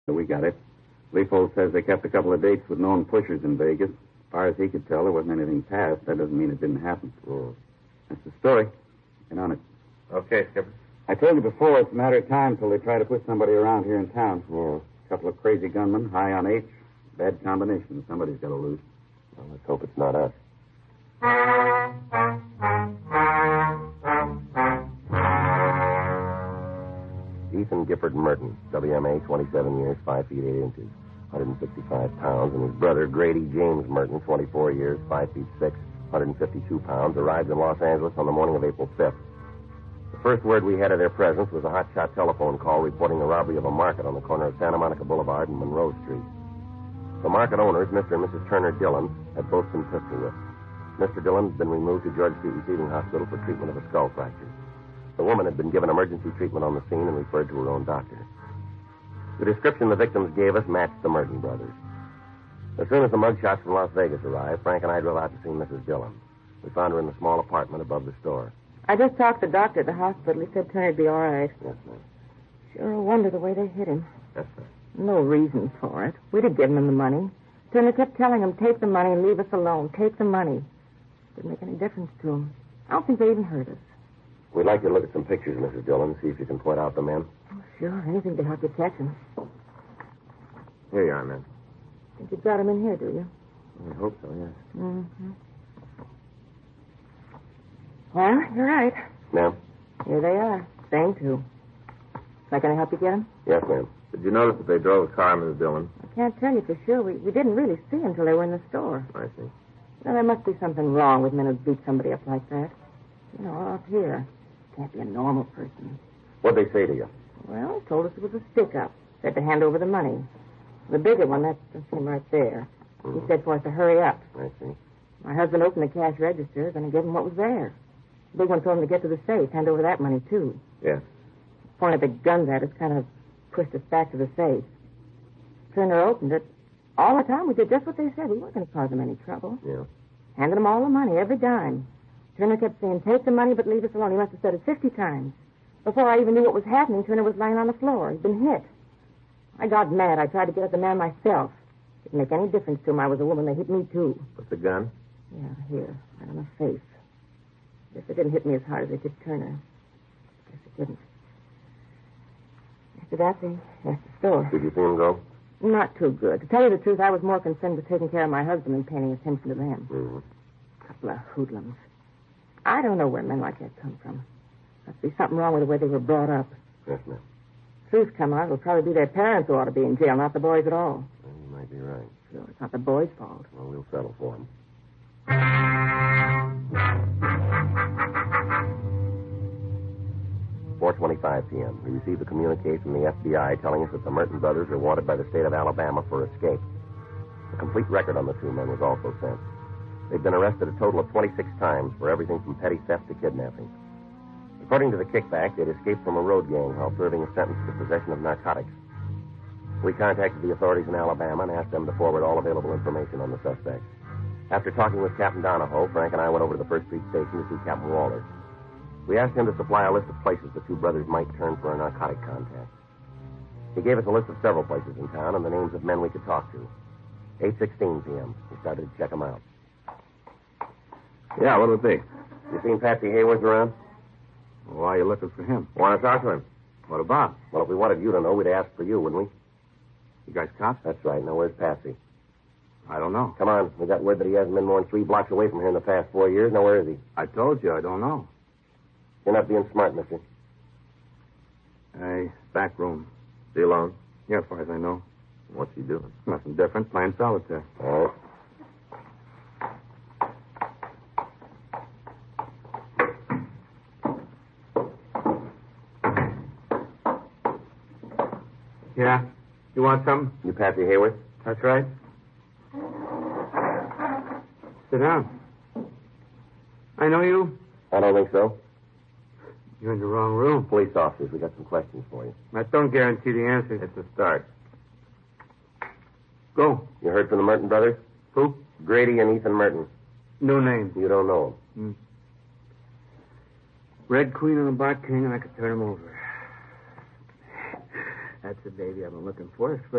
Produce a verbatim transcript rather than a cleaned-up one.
We got it. Leafold says they kept a couple of dates with known pushers in Vegas. As far as he could tell, there wasn't anything passed. That doesn't mean it didn't happen. Oh. That's the story. Get on it. Okay, Skipper. I told you before, it's a matter of time till they try to put somebody around here in town. Yeah. A couple of crazy gunmen, high on H. Bad combination. Somebody's got to lose. Well, let's hope it's not us. Ethan Gifford Merton, W M A, twenty-seven years, five feet eight inches, one hundred sixty-five pounds, and his brother Grady James Merton, twenty-four years, five feet six, one hundred fifty-two pounds, arrived in Los Angeles on the morning of April fifth. The first word we had of their presence was a hotshot telephone call reporting the robbery of a market on the corner of Santa Monica Boulevard and Monroe Street. The market owners, Mister and Missus Turner Dillon, had both been pistol whipped. Mister Dillon had been removed to George Street Receiving Hospital for treatment of a skull fracture. The woman had been given emergency treatment on the scene and referred to her own doctor. The description the victims gave us matched the Merton brothers. As soon as the mugshots from Las Vegas arrived, Frank and I drove out to see Missus Dillon. We found her in a small apartment above the store. I just talked to the doctor at the hospital. He said Turner'd be all right. Yes, ma'am. Sure a wonder the way they hit him. Yes, sir. No reason for it. We'd have given him the money. Turner kept telling him, take the money and leave us alone. Take the money. Didn't make any difference to him. I don't think they even heard us. We'd like you to look at some pictures, Missus Dillon, see if you can point out the men. Oh, sure. Anything to help you catch him. Here you are, men. Think you've got him in here, do you? I hope so, yes. Mm-hmm. Well, you're right. Ma'am? Here they are. Same two. Am I going to help you get him? Yes, ma'am. Did you notice that they drove a car, Missus Dillon? I can't tell you for sure. We, we didn't really see until they were in the store. I see. Well, there must be something wrong with men who beat somebody up like that. You know, up here. Can't be a normal person. What'd they say to you? Well, he told us it was a stick-up. Said to hand over the money. The bigger one, that's, that's him right there. Mm. He said for us to hurry up. I see. My husband opened the cash register, then I gave him what was there. The big one told him to get to the safe, hand over that money, too. Yes. Pointed the guns at us, kind of pushed us back to the safe. Turner opened it. All the time we did just what they said. We weren't going to cause them any trouble. Yeah. Handed them all the money, every dime. Turner kept saying, take the money, but leave us alone. He must have said it fifty times. Before I even knew what was happening, Turner was lying on the floor. He'd been hit. I got mad. I tried to get at the man myself. Didn't make any difference to him. I was a woman. They hit me, too. With the gun? Yeah, here, right on the face. Guess they didn't hit me as hard as they did Turner. Guess they didn't. After that, they left the store. Did you see him go? Not too good. To tell you the truth, I was more concerned with taking care of my husband than paying attention to them. Mm-hmm. Couple of hoodlums. I don't know where men like that come from. Must be something wrong with the way they were brought up. Yes, ma'am. Truth come out, it'll probably be their parents who ought to be in jail, not the boys at all. Well, you might be right. Sure, it's not the boys' fault. Well, we'll settle for him. four twenty-five p.m. We received a communique from the F B I telling us that the Merton brothers are wanted by the state of Alabama for escape. A complete record on the two men was also sent. They've been arrested a total of twenty-six times for everything from petty theft to kidnapping. According to the kickback, they'd escaped from a road gang while serving a sentence for possession of narcotics. We contacted the authorities in Alabama and asked them to forward all available information on the suspects. After talking with Captain Donahoe, Frank and I went over to the First Street Station to see Captain Walters. We asked him to supply a list of places the two brothers might turn for a narcotic contact. He gave us a list of several places in town and the names of men we could talk to. eight sixteen p.m. We started to check them out. Yeah, what'll it be? You seen Patsy Hayworth around? Well, why are you looking for him? Want to talk to him? What about? Well, if we wanted you to know, we'd ask for you, wouldn't we? You guys cops? That's right. Now, where's Patsy? I don't know. Come on. We got word that he hasn't been more than three blocks away from here in the past four years. Now, where is he? I told you, I don't know. You're not being smart, mister. Hey, back room. Is he alone? Yeah, as far as I know. What's he doing? Nothing different, playing solitaire. All right. Yeah? You want something? You Patsy Hayworth? That's right. Sit down. I know you. I don't think so. You're in the wrong room. Police officers, we got some questions for you. That don't guarantee the answer. It's a start. Go. You heard from the Merton brothers? Who? Grady and Ethan Merton. No name. You don't know them. Hmm. Red Queen and a Black King, and I could turn him over. That's the baby I've been looking for. It's the